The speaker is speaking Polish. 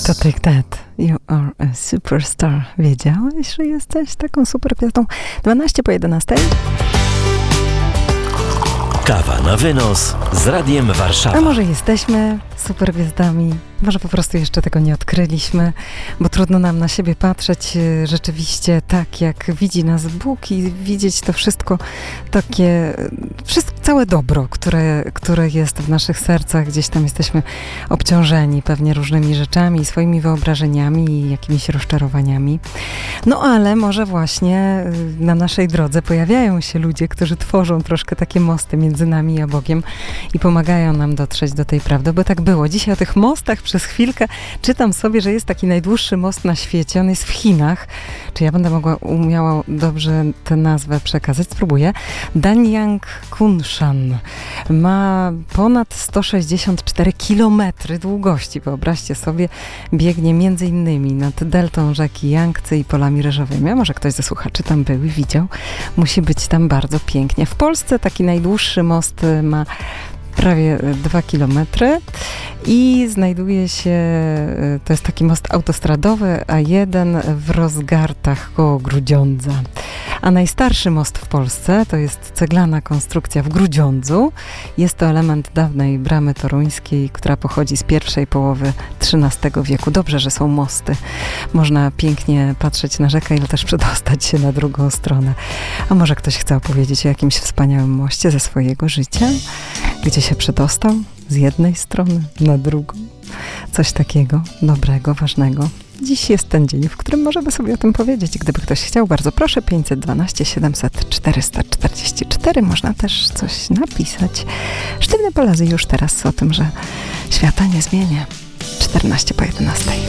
To Take That. You are a superstar. Wiedziałeś, że jesteś taką super gwiazdą? 12:11. Kawa na wynos z Radiem Warszawa. A może jesteśmy super gwiazdami? Może po prostu jeszcze tego nie odkryliśmy, bo trudno nam na siebie patrzeć rzeczywiście tak, jak widzi nas Bóg i widzieć to wszystko takie, całe dobro, które jest w naszych sercach. Gdzieś tam jesteśmy obciążeni pewnie różnymi rzeczami, swoimi wyobrażeniami i jakimiś rozczarowaniami. No ale może właśnie na naszej drodze pojawiają się ludzie, którzy tworzą troszkę takie mosty między nami a Bogiem i pomagają nam dotrzeć do tej prawdy, bo tak było. Dzisiaj o tych mostach przez chwilkę czytam sobie, że jest taki najdłuższy most na świecie. On jest w Chinach. Czy ja będę umiała dobrze tę nazwę przekazać? Spróbuję. Danyang Kunshan. Ma ponad 164 kilometry długości. Wyobraźcie sobie, biegnie między innymi nad deltą rzeki Jangtze i polami ryżowymi. A może ktoś ze słuchaczy tam był i widział. Musi być tam bardzo pięknie. W Polsce taki najdłuższy most ma prawie 2 kilometry i znajduje się, to jest taki most autostradowy A1 w Rozgartach koło Grudziądza. A najstarszy most w Polsce to jest ceglana konstrukcja w Grudziądzu. Jest to element dawnej bramy toruńskiej, która pochodzi z pierwszej połowy XIII wieku. Dobrze, że są mosty. Można pięknie patrzeć na rzekę, ale też przedostać się na drugą stronę. A może ktoś chce opowiedzieć o jakimś wspaniałym moście ze swojego życia? Gdzie się przedostał z jednej strony na drugą. Coś takiego dobrego, ważnego. Dziś jest ten dzień, w którym możemy sobie o tym powiedzieć. Gdyby ktoś chciał, bardzo proszę, 512 700 444. Można też coś napisać. Sztywne polazy już teraz o tym, że świata nie zmienię. 14:11.